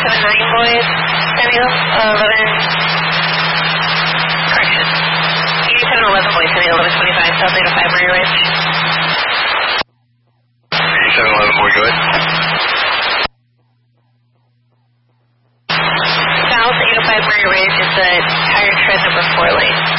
879 boys, 11, correction. 8711 boys, 1125, South 805 Murray Ridge. 8711 boy, go ahead. South 805 Murray Ridge is the tire tread number 4 lane.